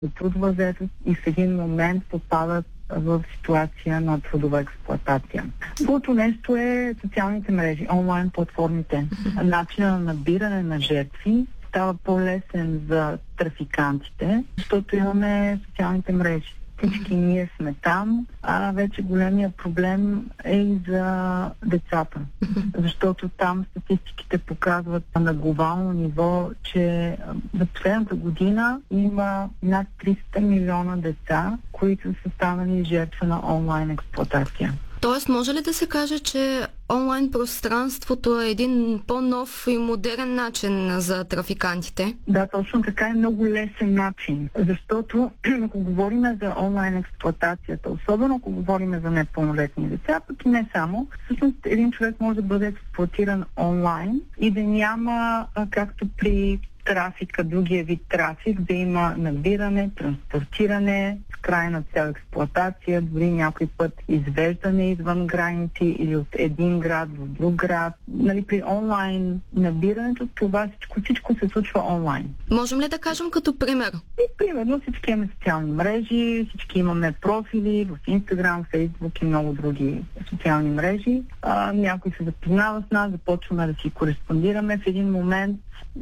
трудова заетост и в един момент попадат в ситуация на трудова експлоатация. Другото нещо е социалните мрежи, онлайн платформите. Начинът на набиране на жертви става по-лесен за трафикантите, защото имаме социалните мрежи. Всички ние сме там, а вече големия проблем е и за децата. Защото там статистиките показват на глобално ниво, че за последната година има над 300 милиона деца, които са станали жертва на онлайн експлоатация. Тоест, може ли да се каже, че онлайн пространството е един по-нов и модерен начин за трафикантите? Да, точно така, е много лесен начин. Защото ако говорим за онлайн експлоатацията, особено ако говорим за непълнолетни деца, пък и не само, всъщност един човек може да бъде експлоатиран онлайн и да няма, както при трафика, другия вид трафик, да има набиране, транспортиране, с крайна цел експлоатация, дори някой път извеждане извън граници или от един град в друг град. При онлайн набирането това всичко се случва онлайн. Можем ли да кажем като пример? Примерно всички имаме социални мрежи, всички имаме профили в Instagram, Facebook и много други социални мрежи. Някой се запознава с нас, започваме да си кореспондираме в един момент.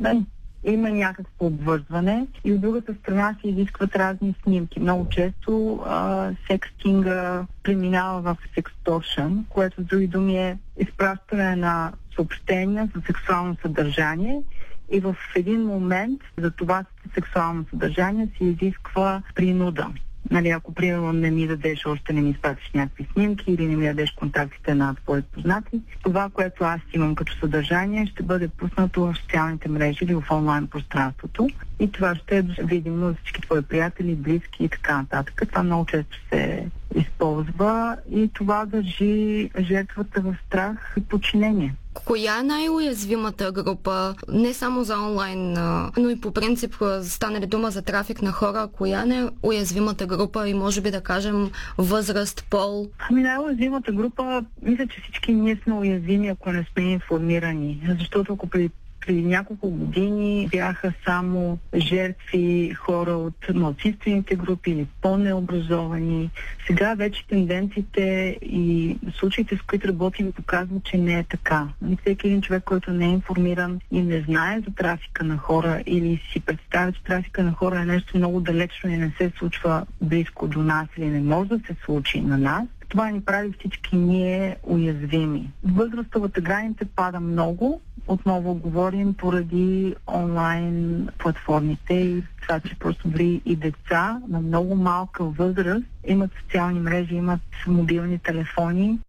Има някакво обвързване и от другата страна се изискват разни снимки. Много често секстинга преминава в сексторшън, което с други думи е изпращане на съобщения за сексуално съдържание и в един момент за това сексуално съдържание се изисква принуда. Ако примерно не ми дадеш, още не ми изпратиш някакви снимки или не ми дадеш контактите на твои познати, това, което аз имам като съдържание, ще бъде пуснато в социалните мрежи или в онлайн пространството и това ще е видимо за всички твои приятели, близки и така нататък. Това много често се използва и това държи жертвата в страх и подчинение. Коя е най-уязвимата група, не само за онлайн, но и по принцип, стане ли дума за трафик на хора, коя е най-уязвимата група и може би да кажем възраст, пол? Най-уязвимата група, мисля, че всички ние сме уязвими, ако не сме информирани, защото ако преди няколко години бяха само жертви хора от малцинствените групи или по-необразовани. Сега вече тенденциите и случаите, с които работим, показват, че не е така. Всеки един човек, който не е информиран и не знае за трафика на хора или си представя, че трафика на хора е нещо много далечно и не се случва близко до нас или не може да се случи на нас, това ни прави всички ние уязвими. Възрастовата граница пада много. Отново говорим поради онлайн платформите и това, че просто дори и деца на много малка възраст имат социални мрежи, имат мобилни телефони.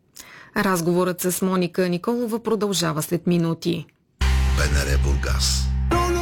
Разговорът с Моника Николова продължава след минути. БНР Бургас.